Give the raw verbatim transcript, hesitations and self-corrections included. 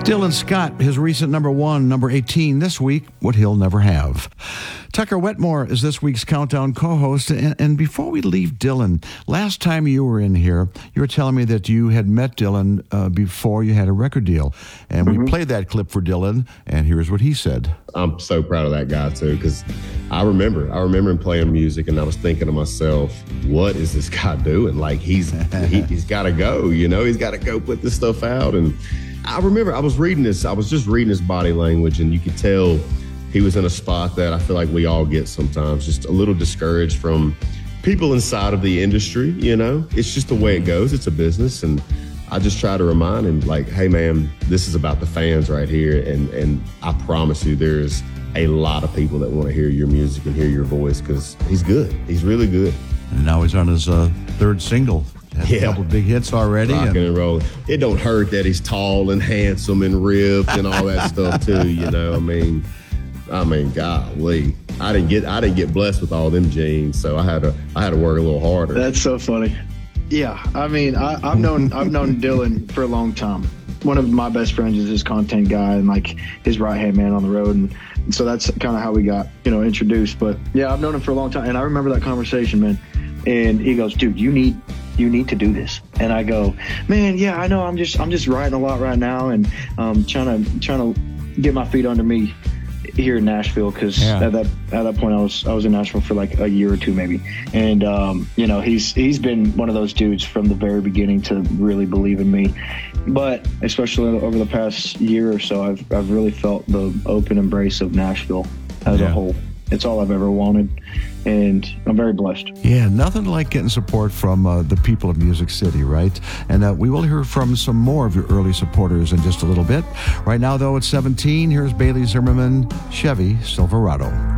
Dylan Scott, his recent number one, number eighteen this week, What He'll Never Have. Tucker Wetmore is this week's Countdown co-host. And, and before we leave Dylan, last time you were in here, you were telling me that you had met Dylan uh, before you had a record deal. And mm-hmm. we played that clip for Dylan, and here's what he said. I'm so proud of that guy, too, because I remember, I remember him playing music, and I was thinking to myself, what is this guy doing? Like, he's he, he's got to go, you know? He's got to go put this stuff out. And I remember I was reading this, I was just reading his body language, and you could tell he was in a spot that I feel like we all get sometimes, just a little discouraged from people inside of the industry, you know? It's just the way it goes. It's a business. And I just try to remind him, like, hey, man, this is about the fans right here. And, and I promise you there's a lot of people that want to hear your music and hear your voice because he's good. He's really good. And now he's on his uh, third single. Had yeah. a couple of big hits already. Rocking and, and rolling. It don't hurt that he's tall and handsome and ripped and all that stuff too, you know. I mean, I mean, golly. I didn't get I didn't get blessed with all them genes, so I had to I had to work a little harder. That's so funny. Yeah, I mean, I, I've known I've known Dylan for a long time. One of my best friends is his content guy and like his right hand man on the road, and, and so that's kind of how we got you know introduced. But yeah, I've known him for a long time, and I remember that conversation, man. And he goes, "Dude, you need." you need to do this. And I go, man, yeah, I know. I'm just, I'm just writing a lot right now. And um, trying to, trying to get my feet under me here in Nashville. Cause yeah. at that, at that point I was, I was in Nashville for like a year or two maybe. And, um, you know, he's, he's been one of those dudes from the very beginning to really believe in me. But especially over the past year or so, I've, I've really felt the open embrace of Nashville as yeah. a whole. It's all I've ever wanted, and I'm very blessed. Yeah, nothing like getting support from uh, the people of Music City, right? And uh, we will hear from some more of your early supporters in just a little bit. Right now, though, at seventeen, here's Bailey Zimmerman, Chevy Silverado.